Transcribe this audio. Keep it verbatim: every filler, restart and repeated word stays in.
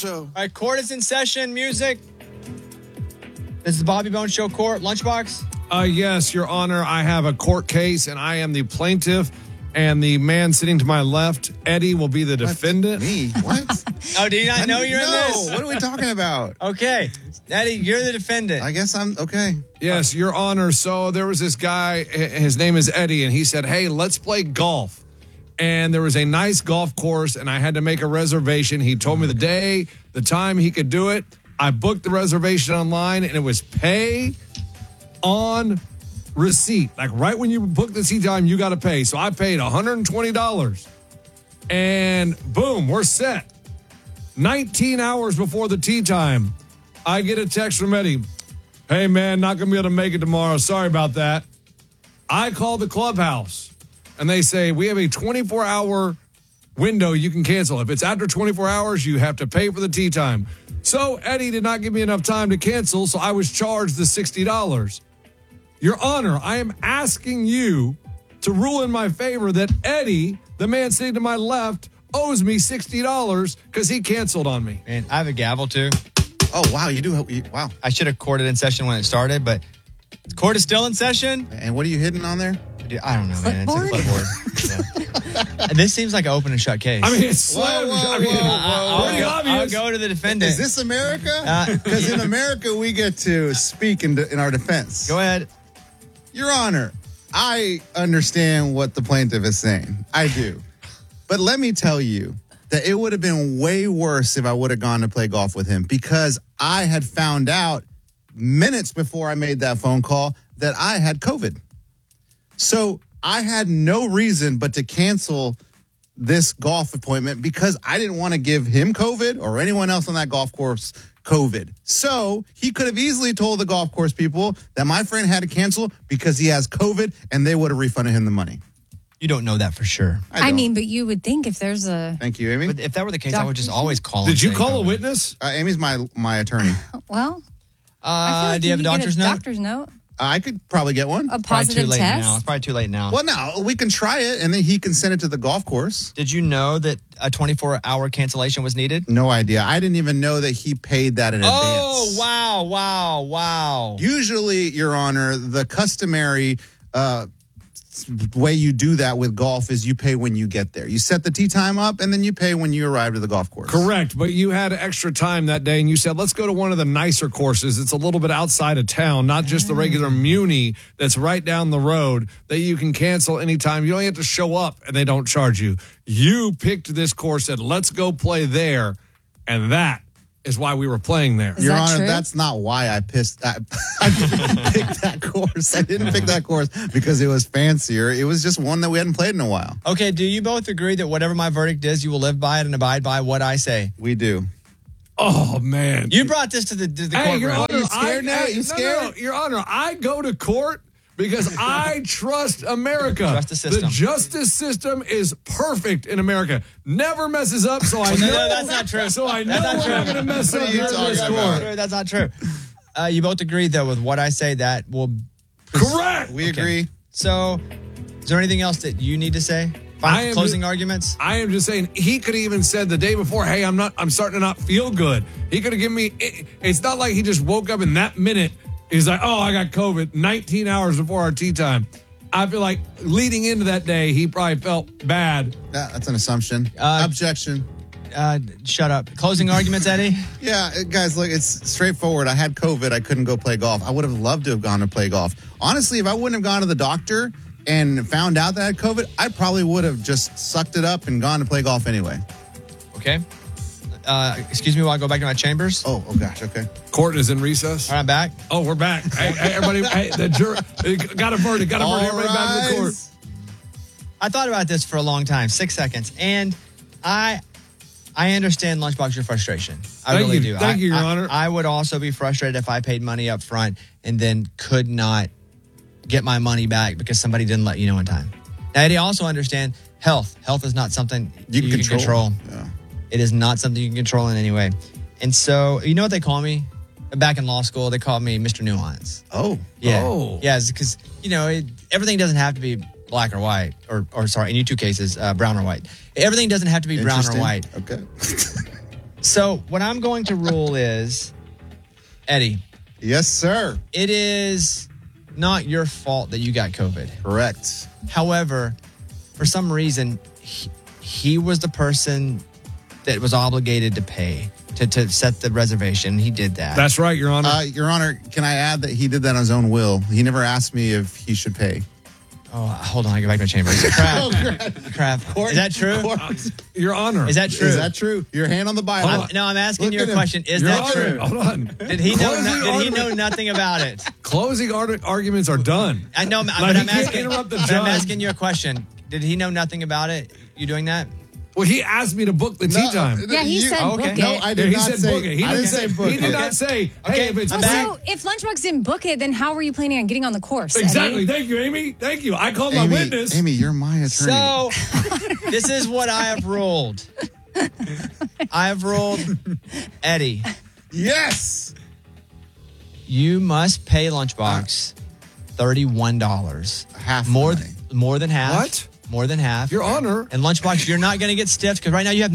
Show. All right, court is in session. Music. This is the Bobby Bones Show. Court. Lunchbox. Uh, yes, Your Honor. I have a court case, and I am the plaintiff. And the man sitting to my left, Eddie, will be the defendant. What? Me? What? Oh, do you not know you're no, in this? What are we talking about? Okay. Eddie, you're the defendant. I guess I'm okay. Yes, Your Honor. So there was this guy, his name is Eddie, and he said, hey, let's play golf. And there was a nice golf course, and I had to make a reservation. He told me the day, the time he could do it. I booked the reservation online, and it was pay on receipt. Like right when you book the tee time, you got to pay. So I paid one hundred twenty dollars. And boom, we're set. nineteen hours before the tee time, I get a text from Eddie. Hey, man, not going to be able to make it tomorrow. Sorry about that. I call the clubhouse, and they say, we have a twenty-four hour window you can cancel. If it's after twenty-four hours, you have to pay for the tee time. So Eddie did not give me enough time to cancel, so I was charged the sixty dollars. Your Honor, I am asking you to rule in my favor that Eddie, the man sitting to my left, owes me sixty dollars because he canceled on me. And I have a gavel, too. Oh, wow. You do. You, wow. I should have courted in session when it started, but the court is still in session. And what are you hitting on there? I don't know, man. It's a clipboard. Yeah. This seems like an open and shut case. I mean, it's slim. Whoa, whoa, I mean, whoa, whoa, I'll, pretty go, obvious. I'll go to the defendant. Is this America? Uh, Because in America, we get to speak in, in our defense. Go ahead. Your Honor, I understand what the plaintiff is saying. I do. But let me tell you that it would have been way worse if I would have gone to play golf with him, because I had found out minutes before I made that phone call that I had COVID. So I had no reason but to cancel this golf appointment because I didn't want to give him COVID or anyone else on that golf course COVID. So he could have easily told the golf course people that my friend had to cancel because he has COVID, and they would have refunded him the money. You don't know that for sure. I, I mean, but you would think if there's a... Thank you, Amy. But if that were the case, I would just always call. Did and you say call a COVID. witness? Uh, Amy's my my attorney. Uh, Well, I feel Uh, like do you have a could get doctor's note? doctor's note? I could probably get one. A Probably too positive late test? now. It's probably too late now. Well, no, we can try it, and then he can send it to the golf course. Did you know that a twenty-four hour cancellation was needed? No idea. I didn't even know that he paid that in Oh, advance. wow, wow, wow. Usually, Your Honor, the customary uh, way you do that with golf is you pay when you get there. You set the tee time up, and then you pay when you arrive to the golf course. Correct, but you had extra time that day, and you said, let's go to one of the nicer courses. It's a little bit outside of town, not just the regular Muni that's right down the road that you can cancel anytime. You only have to show up, and they don't charge you. You picked this course, said, let's go play there, and that is why we were playing there. Is Your that Honor, true? that's not why I pissed. I, I picked that course. I didn't pick that course because it was fancier. It was just one that we hadn't played in a while. Okay, do you both agree that whatever my verdict is, you will live by it and abide by what I say? We do. Oh, man. You brought this to the, to the Hey, Your courtroom. Honor, you scared I, now? I- You no, scared? no, no, Your Honor, I go to court because I trust America. Trust the system. The justice system is perfect in America. Never messes up, so I No, know. no, that's not true. So I know That's not we're not true. going to mess What up are you here in talking this about? court. True, That's not true. Uh, you both agree, though, with what I say that will... Correct. We Okay. agree. So, is there anything else that you need to say? I Final am- closing arguments? I am just saying he could have even said the day before, hey, I'm not I'm starting to not feel good. He could have given me it, it's not like he just woke up in that minute. He's like, oh, I got COVID nineteen hours before our tea time. I feel like leading into that day, he probably felt bad. That, that's an assumption. Uh, Objection. Uh, shut up. Closing arguments, Eddie? Yeah, uh, guys, look, it's straightforward. I had COVID. I couldn't go play golf. I would have loved to have gone to play golf. Honestly, if I wouldn't have gone to the doctor and found out that I had COVID, I probably would have just sucked it up and gone to play golf anyway. Okay. Uh, excuse me while I go back to my chambers. Oh, oh gosh, okay. Court is in recess. All right, I'm back. Oh, we're back. Hey, hey, everybody, hey, the jury got a verdict. Got a verdict. Everybody back to the court. rise. I thought about this for a long time, six seconds, and I I understand, Lunchbox, your frustration. I Thank really you. do. Thank I, you, Your I, Honor. I would also be frustrated if I paid money up front and then could not get my money back because somebody didn't let you know in time. Now, Eddie, also understand health. Health is not something You you, can can control. control. Yeah. It is not something you can control in any way. And so, you know what they call me? Back in law school, they called me Mister Nuance. Oh. Yeah. Oh. Yeah, because, you know, it, everything doesn't have to be black or white, or, or sorry, in you two cases, uh, brown or white. Everything doesn't have to be brown or Interesting. white. Okay. So what I'm going to rule is, Eddie, Yes, sir. it is not your fault that you got COVID. Correct. However, for some reason, he, he was the person that was obligated to pay, to, to set the reservation. He did that. That's right, Your Honor. Uh, Your Honor, can I add that he did that on his own will? He never asked me if he should pay. Oh, hold on. I go back to my chambers. Crap. Crap. Is that true? Your Honor. Is that true? Is that true? Your hand on the Bible. I'm- no, I'm asking Look you at a him. question. Is Your that Honor, true? Hold on. Did he know? Closing No, did he argument- know nothing about it? Closing ar- arguments are done. I know, Like, but he I'm can't asking. interrupt the but I'm judge. asking you a question. Did he know nothing about it? You doing that? Well, he asked me to book the tea time. Yeah, he said oh, okay. book No, it. I Yeah, did he not said say. book it. He I didn't didn't say say book He did it. not say, hey, Okay. if it's I'm Well, back. so if Lunchbox didn't book it, then how were you planning on getting on the course? Eddie? Exactly. Thank you, Amy. Thank you. I called my Amy, witness. Amy, you're my attorney. So, this is what I have ruled. I have ruled, Eddie, yes. you must pay Lunchbox thirty-one dollars. Half the More, money. more than half. What? More than half. Your Honor. And Lunchbox, you're not going to get stiffed because right now you have